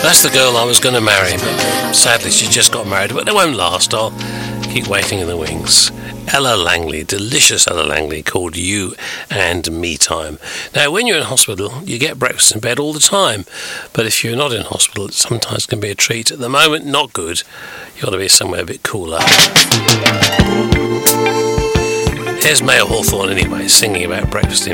That's the girl I was going to marry, but sadly she just got married, but it won't last. I'll keep waiting in the wings. Ella Langley, delicious Ella Langley, called You and Me Time. Now, when you're in hospital, you get breakfast in bed all the time, but if you're not in hospital, it sometimes can be a treat. At the moment, not good. You've got to be somewhere a bit cooler. Here's Maya Hawthorne anyway, singing about breakfast in